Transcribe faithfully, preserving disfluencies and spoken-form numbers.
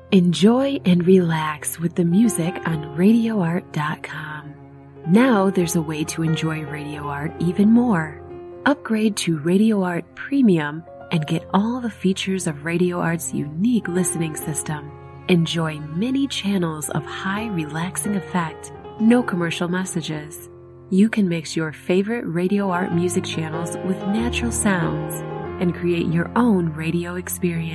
Enjoy and relax with the music on radio art dot com. Now there's a way to enjoy Radio Art even more. Upgrade to Radio Art Premium and get all the features of Radio Art's unique listening system. Enjoy many channels of high relaxing effect, no commercial messages. You can mix your favorite Radio Art music channels with natural sounds and create your own radio experience.